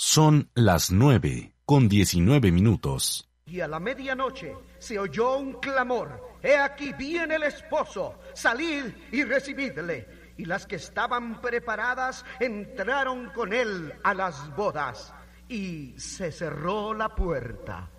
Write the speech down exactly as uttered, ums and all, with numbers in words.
Son las nueve con diecinueve minutos. Y a la medianoche se oyó un clamor: He aquí viene el esposo, salid y recibidle. Y las que estaban preparadas entraron con él a las bodas, y se cerró la puerta.